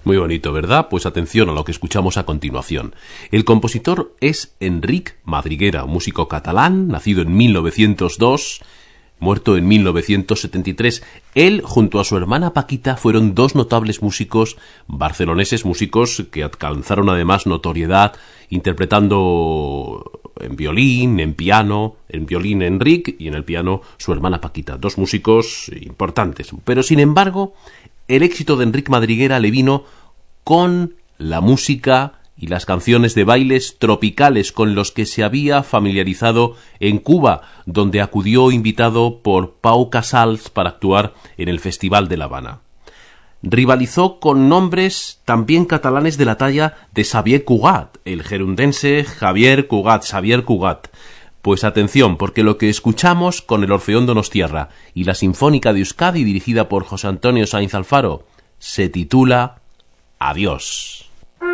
Muy bonito, ¿verdad? Pues atención a lo que escuchamos a continuación. El compositor es Enric Madriguera, un músico catalán, nacido en 1902, muerto en 1973. Él, junto a su hermana Paquita, fueron dos notables músicos barceloneses, músicos que alcanzaron además notoriedad interpretando en violín, en piano, en violín Enric y en el piano su hermana Paquita. Dos músicos importantes. Pero sin embargo, el éxito de Enric Madriguera le vino con la música y las canciones de bailes tropicales con los que se había familiarizado en Cuba, donde acudió invitado por Pau Casals para actuar en el Festival de La Habana. Rivalizó con nombres también catalanes de la talla de Xavier Cugat, el gerundense Xavier Cugat. Pues atención, porque lo que escuchamos con el Orfeón Donostiarra y la Sinfónica de Euskadi, dirigida por José Antonio Sainz Alfaro, se titula Adiós.